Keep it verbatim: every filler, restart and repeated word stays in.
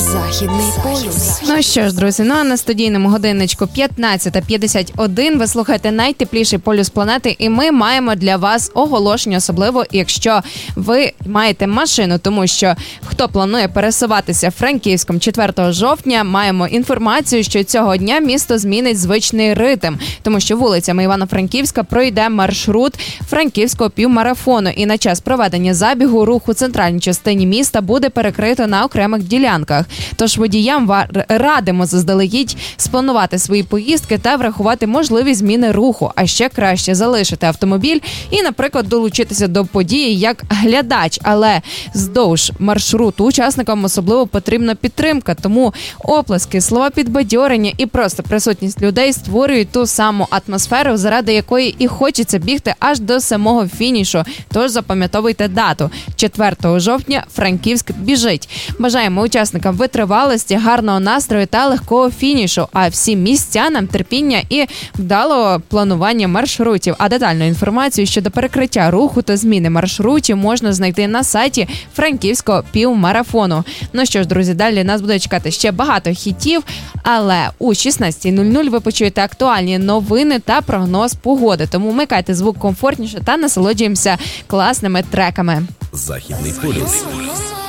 Західний полюс. Ну що ж, друзі, ну а на студійному годинничку п'ятнадцята п'ятдесят один ви слухаєте найтепліший полюс планети, і ми маємо для вас оголошення, особливо якщо ви маєте машину, тому що хто планує пересуватися Франківськом четвертого жовтня, маємо інформацію, що цього дня місто змінить звичний ритм, тому що вулицями Івано-Франківська пройде маршрут Франківського півмарафону, і на час проведення забігу рух у центральній частині міста буде перекрито на окремих ділянках. Тож водіям радимо заздалегідь спланувати свої поїздки та врахувати можливі зміни руху, а ще краще залишити автомобіль і, наприклад, долучитися до події як глядач, але здовж маршруту учасникам особливо потрібна підтримка, тому оплески, слова підбадьорення і просто присутність людей створюють ту саму атмосферу, заради якої і хочеться бігти аж до самого фінішу. Тож запам'ятовуйте дату. четвертого жовтня Франківськ біжить. Бажаємо учасникам витривалості, гарного настрою та легкого фінішу, а всім містянам терпіння і вдалого планування маршрутів. А детальну інформацію щодо перекриття руху та зміни маршрутів можна знайти на сайті Франківського півмарафону. Ну що ж, друзі, далі нас буде чекати ще багато хітів, але у шістнадцята нуль нуль ви почуєте актуальні новини та прогноз погоди. Тому вмикайте звук комфортніше та насолоджуємося класними треками. Західний полюс.